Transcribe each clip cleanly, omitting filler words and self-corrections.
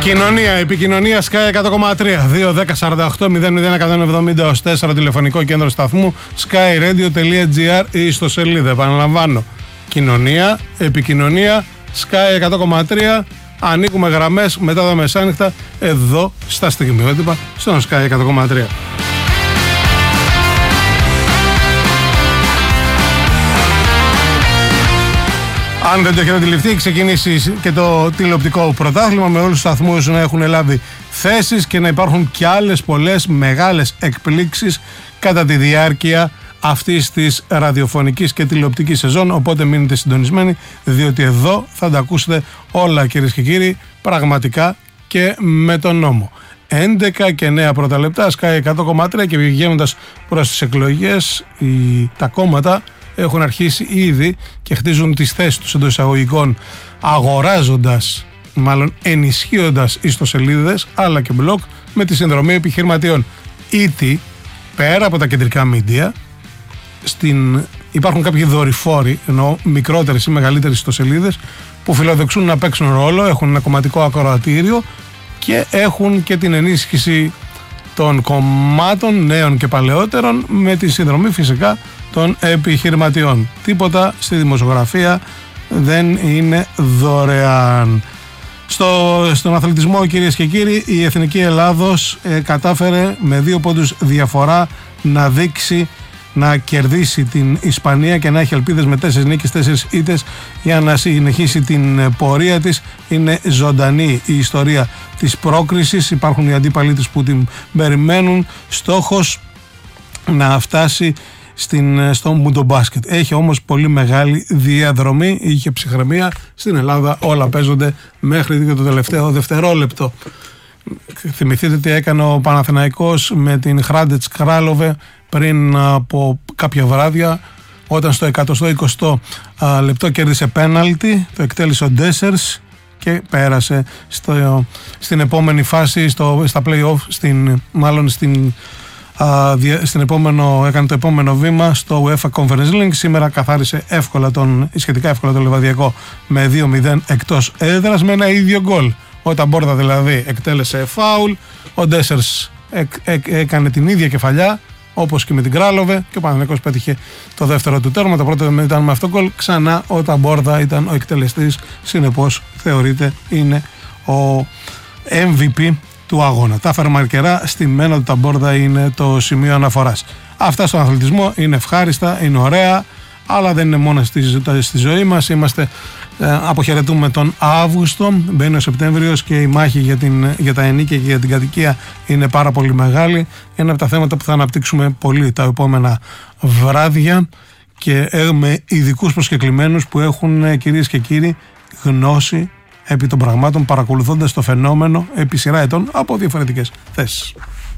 Κοινωνία, επικοινωνία Sky 100,3 2-10-48-00-170 τηλεφωνικό κέντρο σταθμού skyradio.gr ή ιστοσελίδα. Επαναλαμβάνω, κοινωνία, επικοινωνία Sky 100,3. Ανοίγουμε γραμμές μετά τα μεσάνυχτα εδώ στα στιγμιότυπα στον Sky 100,3. Αν δεν το έχετε αντιληφθεί, έχει ξεκινήσει και το τηλεοπτικό πρωτάθλημα με όλους τους σταθμούς να έχουν λάβει θέσεις και να υπάρχουν και άλλες πολλές μεγάλες εκπλήξεις κατά τη διάρκεια αυτής της ραδιοφωνικής και τηλεοπτικής σεζόν. Οπότε μείνετε συντονισμένοι, διότι εδώ θα τα ακούσετε όλα, κυρίες και κύριοι, πραγματικά και με τον νόμο. 11 και 9 πρώτα λεπτά, Sky 100,3, και βγαίνοντας προς τις εκλογές, τα κόμματα έχουν αρχίσει ήδη και χτίζουν τις θέσεις τους εντός εισαγωγικών, αγοράζοντας, μάλλον ενισχύοντας ιστοσελίδες αλλά και blog με τη συνδρομή επιχειρηματιών. Ήτι πέρα από τα κεντρικά media, υπάρχουν κάποιοι δορυφόροι, εννοώ μικρότερες ή μεγαλύτερες ιστοσελίδες, που φιλοδοξούν να παίξουν ρόλο, έχουν ένα κομματικό ακροατήριο και έχουν και την ενίσχυση των κομμάτων νέων και παλαιότερων με τη συνδρομή φυσικά των επιχειρηματιών. Τίποτα στη δημοσιογραφία δεν είναι δωρεάν. Στον αθλητισμό, κυρίες και κύριοι, η Εθνική Ελλάδος κατάφερε με 2 πόντους διαφορά να κερδίσει την Ισπανία και να έχει ελπίδες με 4 νίκες, 4 ήττες για να συνεχίσει την πορεία της. Είναι ζωντανή η ιστορία της πρόκρισης. Υπάρχουν οι αντίπαλοι της που την περιμένουν. Στόχος να φτάσει στο μουντομπάσκετ. Έχει όμως πολύ μεγάλη διαδρομή. Είχε ψυχραιμία. Στην Ελλάδα όλα παίζονται μέχρι και το τελευταίο δευτερόλεπτο. Θυμηθείτε τι έκανε ο Παναθηναϊκός με την Hrádec Králové πριν από κάποια βράδια, όταν στο 120 λεπτό κέρδισε πέναλτι, το εκτέλεσε ο Ντέσσερς και πέρασε στην επόμενη φάση, στα play-off, έκανε το επόμενο βήμα στο UEFA Conference League. Σήμερα καθάρισε σχετικά εύκολα το Λιβαδιακό με 2-0 εκτός έδρας με ένα ίδιο γκολ. Ο Ταμπόρδα δηλαδή εκτέλεσε φάουλ, ο Ντέσσερς έκανε την ίδια κεφαλιά όπως και με την Κράλοβε και ο Παναθηναϊκός πέτυχε το δεύτερο του τέρμα. Το πρώτο ήταν με αυτό γκολ. Ξανά ο Ταμπόρδα ήταν ο εκτελεστής, συνεπώς θεωρείται είναι ο MVP του αγώνα. Τα φερμαρκερά στημένα του Ταμπόρδα είναι το σημείο αναφοράς. Αυτά στον αθλητισμό είναι ευχάριστα, είναι ωραία, αλλά δεν είναι μόνο στη ζωή μας. Αποχαιρετούμε τον Αύγουστο, μπαίνει ο Σεπτέμβριος και η μάχη για τα ενίκια και για την κατοικία είναι πάρα πολύ μεγάλη. Ένα από τα θέματα που θα αναπτύξουμε πολύ τα επόμενα βράδια και με ειδικούς προσκεκλημένους που έχουν, κυρίες και κύριοι, γνώση επί των πραγμάτων, παρακολουθώντας το φαινόμενο επί σειρά ετών από διαφορετικές θέσεις.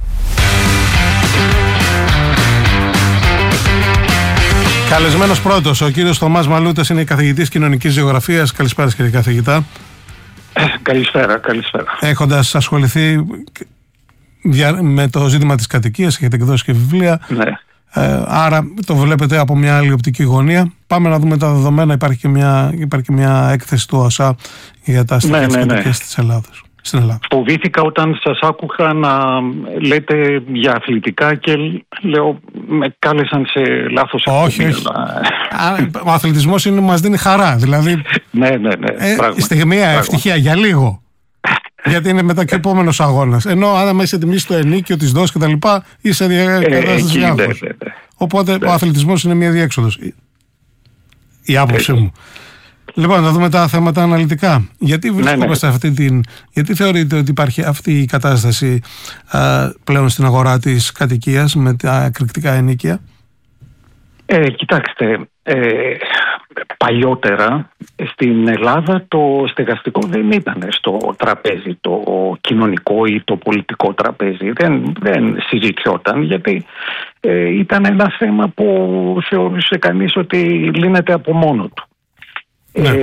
Καλεσμένος πρώτος, ο κύριος Θωμάς Μαλούτας, είναι καθηγητής κοινωνικής γεωγραφίας. Καλησπέρα, κύριε καθηγητά. Καλησπέρα. Έχοντας ασχοληθεί με το ζήτημα της κατοικίας, έχετε εκδώσει και βιβλία. Ναι. Άρα το βλέπετε από μια άλλη οπτική γωνία. Πάμε να δούμε τα δεδομένα. Υπάρχει και μια έκθεση του ΟΣΑ για τα στοιχεία της κατοικίας της Ελλάδας. Στην Ελλάδα. Φοβήθηκα όταν σας άκουγα να λέτε για αθλητικά και λέω με κάλεσαν σε λάθος εκπομπή. Όχι. Ο αθλητισμός μας δίνει χαρά. Δηλαδή, ναι. Στιγμιαία ευτυχία για λίγο. Γιατί είναι μετά και ο επόμενος αγώνας. Ενώ άμα είσαι τιμήσει το ενίκιο, της δόσης κτλ., είσαι κατάσταση διάβολος. Οπότε ο αθλητισμός είναι μια διέξοδος. Η άποψή μου. Λοιπόν, να δούμε τα θέματα αναλυτικά. Γιατί βρισκόμαστε γιατί θεωρείτε ότι υπάρχει αυτή η κατάσταση πλέον στην αγορά της κατοικίας με τα εκρηκτικά ενοίκια? Κοιτάξτε, παλιότερα στην Ελλάδα το στεγαστικό δεν ήταν στο τραπέζι, το κοινωνικό ή το πολιτικό τραπέζι. Δεν συζητιόταν, γιατί ήταν ένα θέμα που θεωρούσε κανείς ότι λύνεται από μόνο του. Ναι.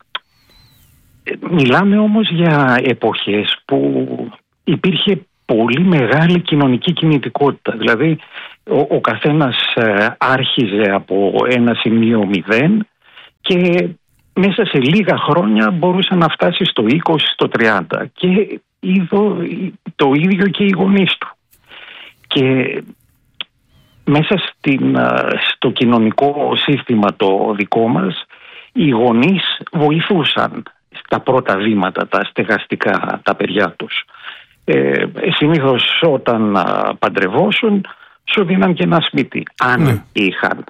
Μιλάμε όμως για εποχές που υπήρχε πολύ μεγάλη κοινωνική κινητικότητα. Δηλαδή ο καθένας άρχιζε από ένα σημείο 0 και μέσα σε λίγα χρόνια μπορούσε να φτάσει στο 20, στο 30. Και το ίδιο και οι γονείς του. Και μέσα στο κοινωνικό σύστημα το δικό μας, οι γονείς βοηθούσαν στα πρώτα βήματα τα στεγαστικά τα παιδιά τους. Συνήθως όταν παντρευόσουν σου δίναν και ένα σπίτι, αν είχαν.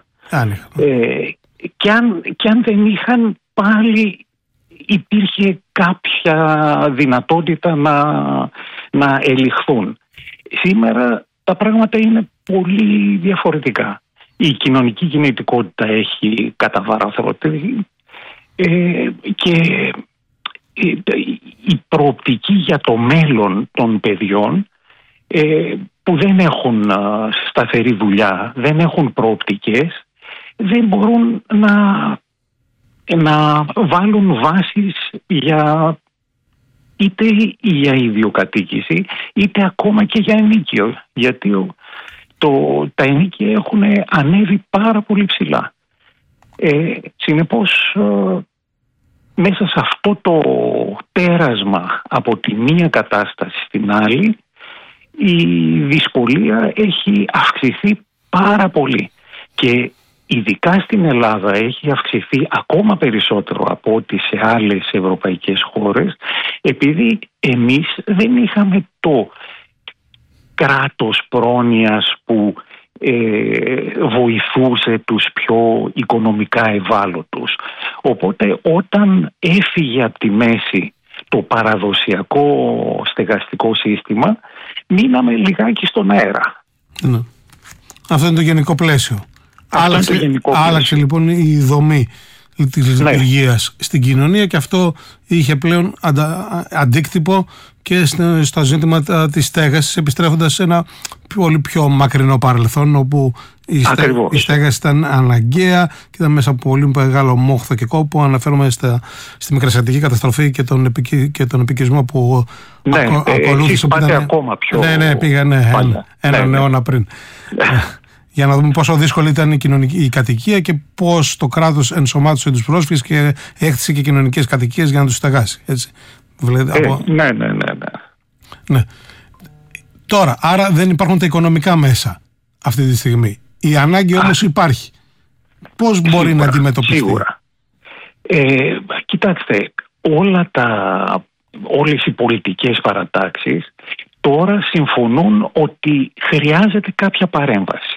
Και αν δεν είχαν, πάλι υπήρχε κάποια δυνατότητα να ελιχθούν. Σήμερα τα πράγματα είναι πολύ διαφορετικά. Η κοινωνική κινητικότητα έχει καταβαραθεί και η προοπτική για το μέλλον των παιδιών που δεν έχουν σταθερή δουλειά, δεν έχουν προοπτικές, δεν μπορούν να βάλουν βάσεις είτε για ιδιοκατοίκηση είτε ακόμα και για ενίκιο, γιατί τα ενίκια έχουν ανέβει πάρα πολύ ψηλά. Συνεπώς μέσα σε αυτό το πέρασμα από τη μία κατάσταση στην άλλη, η δυσκολία έχει αυξηθεί πάρα πολύ και ειδικά στην Ελλάδα έχει αυξηθεί ακόμα περισσότερο από ό,τι σε άλλες ευρωπαϊκές χώρες, επειδή εμείς δεν είχαμε το κράτος πρόνοιας που βοηθούσε τους πιο οικονομικά ευάλωτους. Οπότε όταν έφυγε από τη μέση το παραδοσιακό στεγαστικό σύστημα, μείναμε λιγάκι στον αέρα. Ναι. Αυτό είναι το γενικό πλαίσιο. Άλλαξε λοιπόν η δομή της λειτουργίας στην κοινωνία και αυτό είχε πλέον αντίκτυπο και στο ζήτημα της στέγασης, επιστρέφοντας σε ένα πολύ πιο μακρινό παρελθόν όπου η στέγαση ήταν αναγκαία και ήταν μέσα από πολύ μεγάλο μόχθο και κόπο. Αναφέρομαι στη μικρασιατική καταστροφή και τον επικισμό που ακολούθησε. Πάτε ακόμα πιο πήγανε έναν αιώνα πριν. Για να δούμε πόσο δύσκολη ήταν η κατοικία και πώς το κράτος ενσωμάτωσε τους πρόσφυγες και έκτισε και κοινωνικές κατοικίες για να τους στεγάσει. Έτσι. Ναι. Τώρα, άρα δεν υπάρχουν τα οικονομικά μέσα αυτή τη στιγμή. Η ανάγκη όμως υπάρχει. Πώς μπορεί να αντιμετωπιστεί? Σίγουρα. Κοιτάξτε, όλες οι πολιτικές παρατάξεις τώρα συμφωνούν ότι χρειάζεται κάποια παρέμβαση.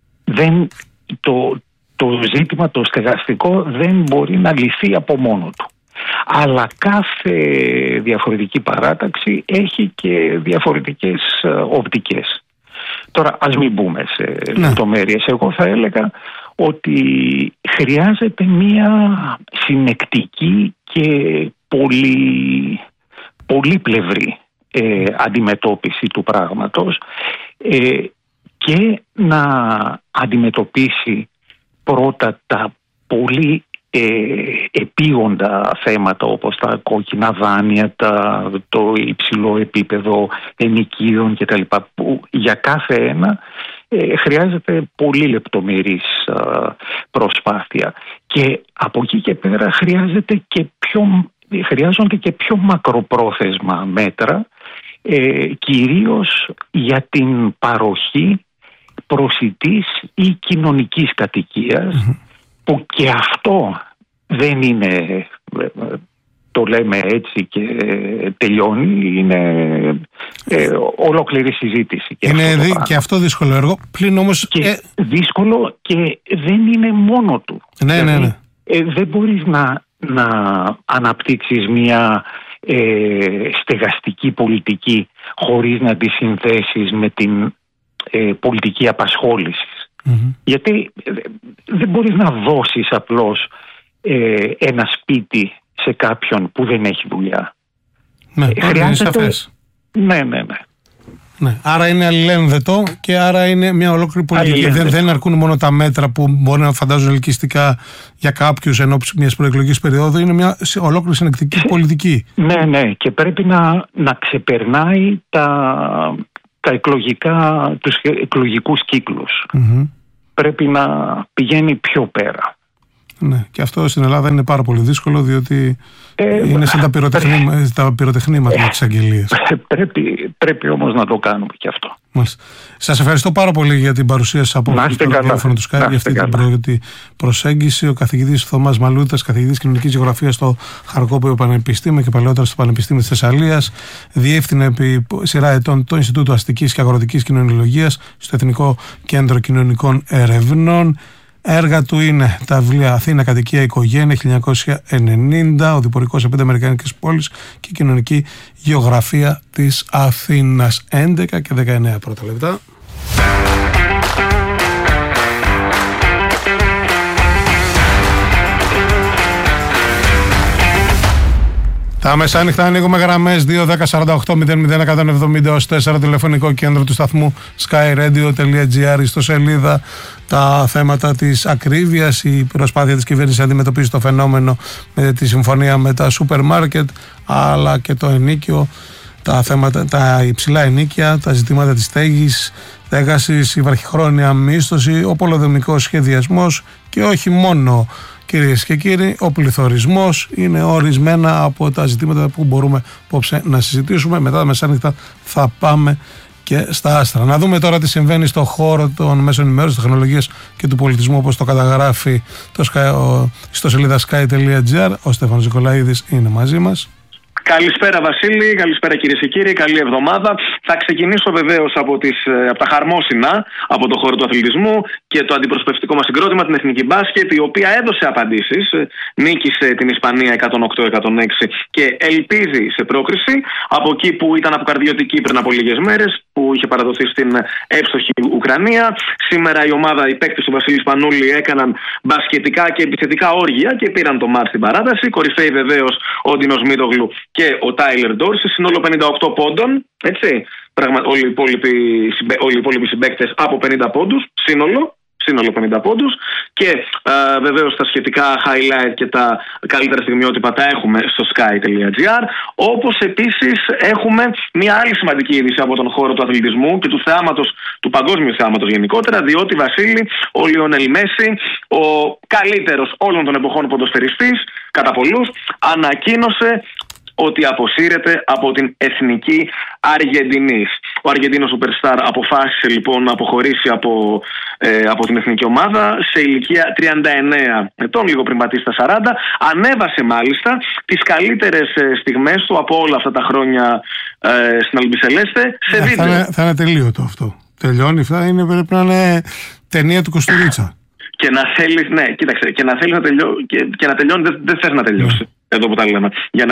Το ζήτημα το στεγαστικό δεν μπορεί να λυθεί από μόνο του. Αλλά κάθε διαφορετική παράταξη έχει και διαφορετικές οπτικές. Τώρα ας μην μπούμε σε λεπτομέρειες. Εγώ θα έλεγα ότι χρειάζεται μία συνεκτική και πολύπλευρη αντιμετώπιση του πράγματος και να αντιμετωπίσει πρώτα τα πολύ επίγοντα θέματα όπως τα κόκκινα δάνεια, το υψηλό επίπεδο ενοικίων κτλ. Που για κάθε ένα χρειάζεται πολύ λεπτομερής προσπάθεια. Και από εκεί και πέρα χρειάζονται και πιο μακροπρόθεσμα μέτρα, κυρίως για την παροχή προσιτής ή κοινωνικής κατοικίας, που και αυτό δεν είναι, το λέμε έτσι και τελειώνει, είναι ολόκληρη συζήτηση. Και αυτό δύσκολο έργο, πλην όμως... Και δύσκολο και δεν είναι μόνο του. Ναι. Δεν μπορείς να αναπτύξεις μια στεγαστική πολιτική χωρίς να τη συνθέσεις με την πολιτική απασχόλησης. Γιατί δεν μπορείς να δώσεις απλώς ένα σπίτι σε κάποιον που δεν έχει δουλειά. Χρειάζεται... Ναι. Άρα είναι αλληλένδετο και άρα είναι μια ολόκληρη πολιτική. Δεν αρκούν μόνο τα μέτρα που μπορεί να φαντάζουν ελκυστικά για κάποιους εν ώψη μιας προεκλογικής περίοδου. Είναι μια ολόκληρη συνεκτική πολιτική. Ναι. Και πρέπει να ξεπερνάει τους εκλογικούς κύκλους. Πρέπει να πηγαίνει πιο πέρα. Ναι, και αυτό στην Ελλάδα είναι πάρα πολύ δύσκολο, διότι είναι σαν τα πυροτεχνήματα με τις αγγελίες. Πρέπει όμως να το κάνουμε και αυτό. Σας ευχαριστώ πάρα πολύ για την παρουσία σας από το ραδιόφωνο του Sky, για αυτή την πρώτη προσέγγιση. Ο καθηγητής Θωμάς Μαλούτας, καθηγητής κοινωνικής γεωγραφίας στο Χαρκόπαιο Πανεπιστήμιο και παλαιότερα στο Πανεπιστήμιο της Θεσσαλίας, διεύθυνε επί σειρά ετών το Ινστιτούτο Αστικής και Αγροτικής Κοινωνιολογίας στο Εθνικό Κέντρο Κοινωνικών Ερευνών. Έργα του είναι τα βιβλία Αθήνα, Κατοικία, Οικογένεια 1990, Οδηπορικός σε 5 Αμερικανικές πόλεις και Κοινωνική Γεωγραφία της Αθήνας. 11 και 19 πρώτα λεπτά. Τα μεσάνυχτα ανοίγουμε γραμμές 2-10-48-00-170-4, τηλεφωνικό κέντρο του σταθμού skyradio.gr, ιστοσελίδα τα θέματα της ακρίβειας, η προσπάθεια της κυβέρνησης να αντιμετωπίσει το φαινόμενο με τη συμφωνία με τα σούπερ μάρκετ, αλλά και το ενίκιο, τα θέματα, τα υψηλά ενίκια, τα ζητήματα της στέγασης, η βραχυχρόνια μίσθωση, ο πολεοδομικός σχεδιασμός και όχι μόνο. Κυρίες και κύριοι, ο πληθωρισμός είναι ορισμένα από τα ζητήματα που μπορούμε απόψε να συζητήσουμε. Μετά τα μεσάνυχτα θα πάμε και στα άστρα. Να δούμε τώρα τι συμβαίνει στον χώρο των μέσων ενημέρωσης, τεχνολογίας και του πολιτισμού, όπως το καταγράφει στο σελίδα sky.gr. Ο Στέφανος Νικολαίδης είναι μαζί μας. Καλησπέρα Βασίλη, καλησπέρα κυρίες και κύριοι, καλή εβδομάδα. Θα ξεκινήσω βεβαίως από τα χαρμόσυνα, από το χώρο του αθλητισμού και το αντιπροσωπευτικό μας συγκρότημα, την Εθνική Μπάσκετ, η οποία έδωσε απαντήσεις, νίκησε την Ισπανία 108-106 και ελπίζει σε πρόκριση από εκεί που ήταν αποκαρδιωτική πριν από λίγες μέρες, που είχε παραδοθεί στην εύστοχη Ουκρανία. Σήμερα η ομάδα, οι παίκτες του Βασίλη Σπανούλη έκαναν μπασκετικά και επιθετικά όργια και πήραν το μάτς στην παράταση. Κορυφαίοι βεβαίως ο Ντίνος Μίτογλου και ο Τάιλερ Ντόρση, σύνολο 58 πόντων. Έτσι. Όλοι οι υπόλοιποι συμπαίκτες από 50 πόντους, σύνολο 50 πόντους. Και βεβαίως τα σχετικά highlight και τα καλύτερα στιγμιότυπα τα έχουμε στο sky.gr. Όπως επίσης έχουμε μια άλλη σημαντική είδηση από τον χώρο του αθλητισμού και του θεάματος, του παγκόσμιου θεάματος γενικότερα, διότι Βασίλη, ο Λιονέλ Μέση, ο καλύτερος όλων των εποχών ποδοσφαιριστής, κατά πολλούς, ανακοίνωσε ότι αποσύρεται από την εθνική Αργεντινής. Ο Αργεντίνος Superstar αποφάσισε λοιπόν να αποχωρήσει από την εθνική ομάδα σε ηλικία 39 ετών, λίγο πριν πατήσει στα 40. Ανέβασε μάλιστα τις καλύτερες στιγμές του από όλα αυτά τα χρόνια στην Αλμπισελέστε σε βίντεο. Θα είναι τελείωτο αυτό. Τελειώνει, αυτά πρέπει να είναι ταινία του Κοστουρίτσα. Και να θέλεις, ναι, κοίταξε, και να θέλεις να τελειώνει, δεν θες να τελειώσει. Εδώ που τα λέμε, για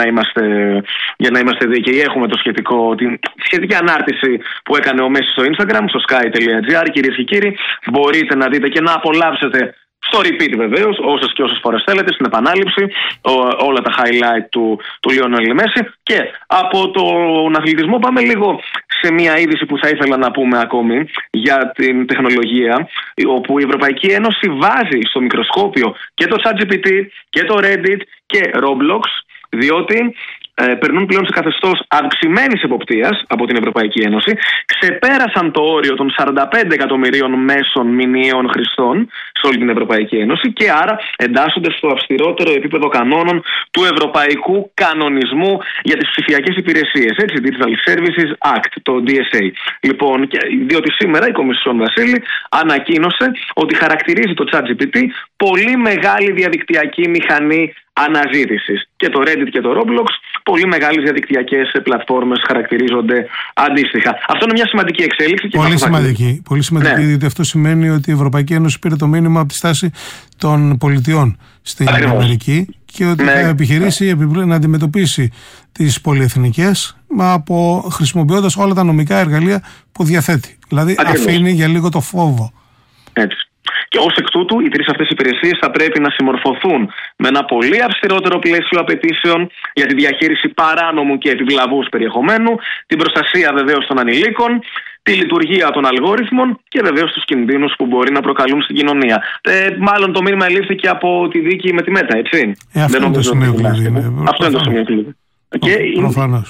να είμαστε δίκαιοι. Έχουμε τη σχετική ανάρτηση που έκανε ο Μέση στο Instagram, στο sky.gr. Κυρίες και κύριοι, μπορείτε να δείτε και να απολαύσετε στο repeat βεβαίως, όσες και όσες φορές θέλετε, στην επανάληψη, όλα τα highlight του Λιονέλ Μέση. Και από τον αθλητισμό πάμε λίγο σε μια είδηση που θα ήθελα να πούμε ακόμη για την τεχνολογία, όπου η Ευρωπαϊκή Ένωση βάζει στο μικροσκόπιο και το ChatGPT και το Reddit και Roblox, διότι περνούν πλέον σε καθεστώς αυξημένης εποπτείας από την Ευρωπαϊκή Ένωση, ξεπέρασαν το όριο των 45 εκατομμυρίων μέσων μηνιαίων χρηστών σε όλη την Ευρωπαϊκή Ένωση και άρα εντάσσονται στο αυστηρότερο επίπεδο κανόνων του Ευρωπαϊκού Κανονισμού για τις ψηφιακές υπηρεσίες, έτσι, Digital Services Act, το DSA. Λοιπόν, διότι σήμερα η Κομισιόν, Βασίλη, ανακοίνωσε ότι χαρακτηρίζει το ChatGPT πολύ μεγάλη διαδικτυακή μηχανή αναζήτησης. Και το Reddit και το Roblox, πολύ μεγάλες διαδικτυακές πλατφόρμες χαρακτηρίζονται αντίστοιχα. Αυτό είναι μια σημαντική εξέλιξη. Πολύ σημαντική, ναι. Διότι αυτό σημαίνει ότι η Ευρωπαϊκή Ένωση πήρε το μήνυμα από τη στάση των πολιτιών στην Αμερική και ότι θα επιχειρήσει να αντιμετωπίσει τις πολυεθνικές χρησιμοποιώντας όλα τα νομικά εργαλεία που διαθέτει. Δηλαδή αφήνει για λίγο το φόβο. Έτσι. Και ως εκ τούτου, οι τρεις αυτές υπηρεσίες θα πρέπει να συμμορφωθούν με ένα πολύ αυστηρότερο πλαίσιο απαιτήσεων για τη διαχείριση παράνομου και επιβλαβούς περιεχομένου, την προστασία βεβαίως των ανηλίκων, τη λειτουργία των αλγόριθμων και βεβαίως τους κινδύνους που μπορεί να προκαλούν στην κοινωνία. Μάλλον το μήνυμα ελήφθηκε από τη δίκη με τη Μέτα, έτσι. Αυτό είναι το σημείο κλειδί. Αυτό είναι το σημείο κλειδί. Προφανώς.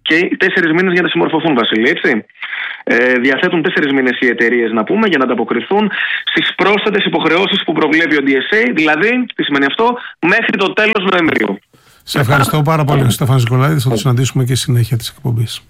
και 4 μήνες για να συμμορφωθούν, Βασίλη, έτσι. Διαθέτουν 4 μήνες οι εταιρείες, να πούμε, για να ανταποκριθούν στις πρόσθετες υποχρεώσεις που προβλέπει ο DSA, δηλαδή, τι σημαίνει αυτό, μέχρι το τέλος Νοεμβρίου. Σε ευχαριστώ πάρα πολύ, ο Στέφανος Νικολαίδης. Θα το συναντήσουμε και στη συνέχεια της εκπομπής.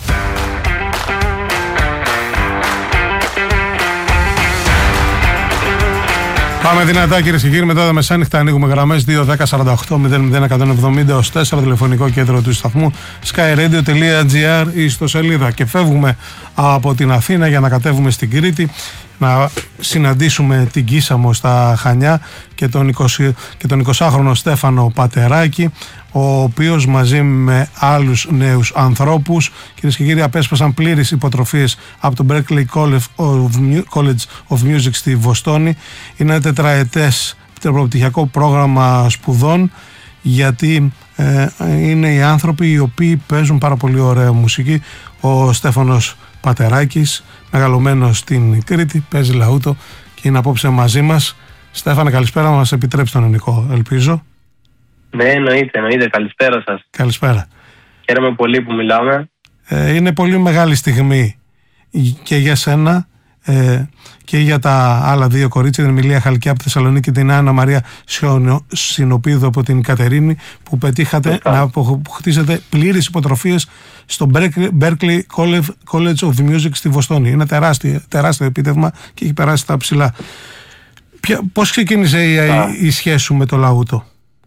Πάμε δυνατά, κυρίες και κύριοι. Μετά τα μεσάνυχτα ανοίγουμε γραμμές 2-10-48-001-170-4, τηλεφωνικό κέντρο του σταθμού skyradio.gr, η ιστοσελίδα. Και φεύγουμε από την Αθήνα για να κατέβουμε στην Κρήτη, να συναντήσουμε την Κίσαμο στα Χανιά και τον 20χρονο Στέφανο Πατεράκη, ο οποίος μαζί με άλλους νέους ανθρώπους, κυρίες και κύριοι, απέσπασαν πλήρεις υποτροφίες από το Berklee College of Music στη Βοστόνη. Είναι ένα τετραετές προπτυχιακό πρόγραμμα σπουδών, γιατί είναι οι άνθρωποι οι οποίοι παίζουν πάρα πολύ ωραία μουσική. Ο Στέφανος Πατεράκης, μεγαλωμένος στην Κρήτη, παίζει λαούτο και είναι απόψε μαζί μας. Στέφανε, καλησπέρα, μας επιτρέψει τον ελληνικό, ελπίζω. Ναι, εννοείται. Καλησπέρα σας. Καλησπέρα. Χαίρομαι πολύ που μιλάμε. Είναι πολύ μεγάλη στιγμή και για σένα και για τα άλλα δύο κορίτσια, την Εμιλία Χαλκιά από τη Θεσσαλονίκη και την Άννα Μαρία Συνοπίδου από την Κατερίνη, που πετύχατε να αποκτήσετε πλήρες υποτροφίες στο Berklee College of Music στη Βοστόνη. Είναι τεράστιο επίτευγμα και έχει περάσει τα ψηλά. Πώς ξεκίνησε η σχέση σου με το λαούτο?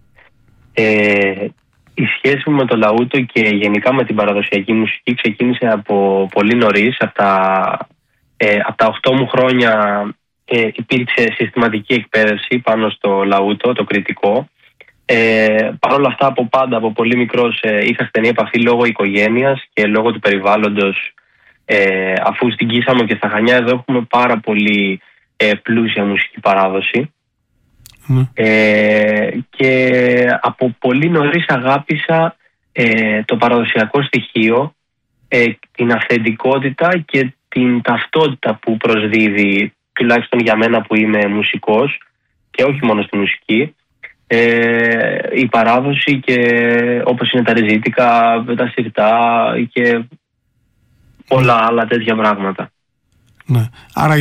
Η σχέση μου με το λαούτο και γενικά με την παραδοσιακή μουσική ξεκίνησε από πολύ νωρίς. Από τα 8 μου χρόνια υπήρξε συστηματική εκπαίδευση πάνω στο λαούτο, το κρητικό. Παρ' όλα αυτά, από πολύ μικρός είχα στενή επαφή λόγω οικογένειας και λόγω του περιβάλλοντος, αφού στην Κίσαμο και στα Χανιά εδώ έχουμε πάρα πολύ πλούσια μουσική παράδοση. Και από πολύ νωρίς αγάπησα το παραδοσιακό στοιχείο, την αυθεντικότητα και την ταυτότητα που προσδίδει, τουλάχιστον για μένα που είμαι μουσικός και όχι μόνο στη μουσική, η παράδοση, και όπως είναι τα ρεζίτικα, τα σιρτά και πολλά άλλα τέτοια πράγματα. Ναι. Άρα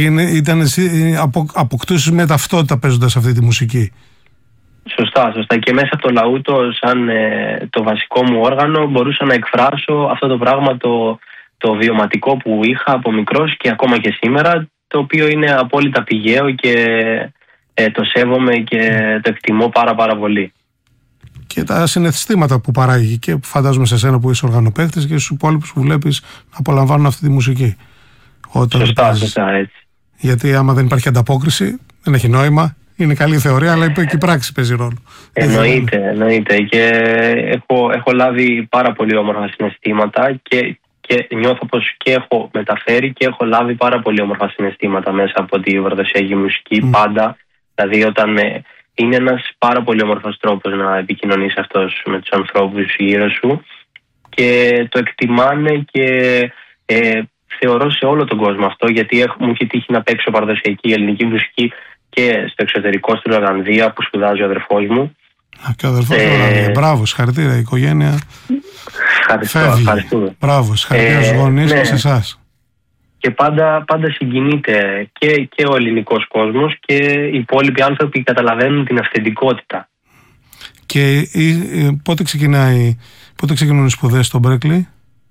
αποκτήσεις με ταυτότητα παίζοντας αυτή τη μουσική. Σωστά. Και μέσα από το λαούτο, σαν το βασικό μου όργανο, μπορούσα να εκφράσω αυτό το πράγμα, το βιωματικό που είχα από μικρός και ακόμα και σήμερα, το οποίο είναι απόλυτα πηγαίο και το σέβομαι και το εκτιμώ πάρα πολύ. Και τα συναισθήματα που παράγει, και φαντάζομαι σε σένα που είσαι οργανοπαίκτης και στους υπόλοιπους που βλέπεις να απολαμβάνουν αυτή τη μουσική. Σωστά, έτσι. Γιατί άμα δεν υπάρχει ανταπόκριση, δεν έχει νόημα. Είναι καλή θεωρία, αλλά και η πράξη παίζει ρόλο. Εννοείται. Και έχω λάβει πάρα πολύ όμορφα συναισθήματα και νιώθω πως και έχω μεταφέρει και έχω λάβει πάρα πολύ όμορφα συναισθήματα μέσα από τη παραδοσιακή μουσική πάντα. Δηλαδή, όταν είναι ένας πάρα πολύ όμορφος τρόπος να επικοινωνείς αυτός με τους ανθρώπους γύρω σου και το εκτιμάνε, και θεωρώ σε όλο τον κόσμο αυτό, γιατί μου έχει τύχει να παίξω παραδοσιακή ελληνική μουσική και στο εξωτερικό, στην Ολλανδία, που σπουδάζει ο αδερφός μου. Και ο αδερφός μου, μπράβο, συγχαρητήρια, η οικογένεια Ευχαριστούμε. Μπράβο, συγχαρητήρια στους γονείς και σε εσάς. Και πάντα συγκινείται και ο ελληνικός κόσμος και οι υπόλοιποι άνθρωποι καταλαβαίνουν την αυθεντικότητα. Και πότε ξεκινούν οι σπουδές στο Berklee?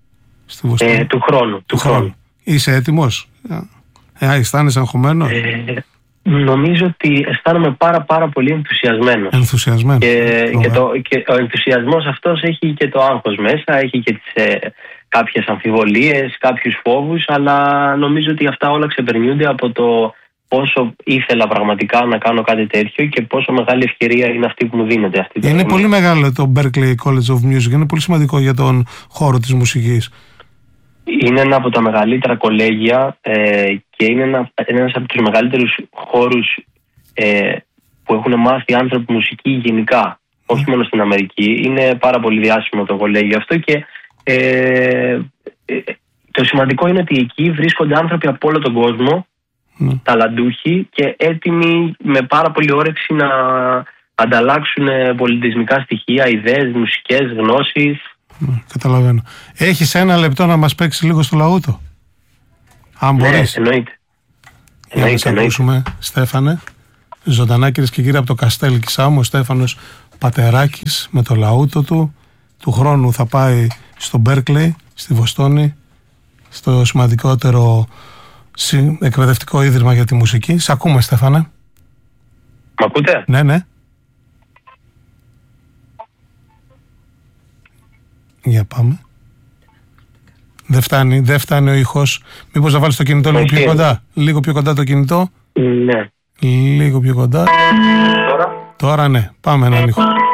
Του χρόνου. Είσαι έτοιμος? Αισθάνεσαι αγχωμένος? Νομίζω ότι αισθάνομαι πάρα πολύ ενθουσιασμένος. Και ο ενθουσιασμός αυτός έχει και το άγχος μέσα, έχει και κάποιες αμφιβολίες, κάποιους φόβους, αλλά νομίζω ότι αυτά όλα ξεπερνιούνται από το πόσο ήθελα πραγματικά να κάνω κάτι τέτοιο και πόσο μεγάλη ευκαιρία είναι αυτή που μου δίνεται. Είναι πολύ μεγάλο το Berklee College of Music, είναι πολύ σημαντικό για τον χώρο της μουσικής. Είναι ένα από τα μεγαλύτερα κολέγια και είναι ένας από τους μεγαλύτερους χώρους που έχουν μάθει άνθρωποι μουσική γενικά, όχι μόνο στην Αμερική. Είναι πάρα πολύ διάσημο το κολέγιο αυτό και το σημαντικό είναι ότι εκεί βρίσκονται άνθρωποι από όλο τον κόσμο, ταλαντούχοι και έτοιμοι με πάρα πολύ όρεξη να ανταλλάξουν πολιτισμικά στοιχεία, ιδέες, μουσικές, γνώσεις. Καταλαβαίνω. Έχεις ένα λεπτό να μας παίξει λίγο στο λαούτο, αν μπορείς? Εννοείται. Για να σε ακούσουμε, Στέφανε. Ζωντανά, κυρίες και κύριοι, από το Καστέλ Κισάμου, ο Στέφανος Πατεράκης με το λαούτο του. Του χρόνου θα πάει στο Μπέρκλεϊ, στη Βοστόνη, στο σημαντικότερο εκπαιδευτικό ίδρυμα για τη μουσική. Σ' ακούμε, Στέφανε. Μ' ακούτε? Ναι. Για πάμε. Δεν φτάνει ο ήχος. Μήπως να βάλεις το κινητό λίγο πιο κοντά? Λίγο πιο κοντά το κινητό. Ναι. Λίγο πιο κοντά. Τώρα ναι. Πάμε έναν ήχο.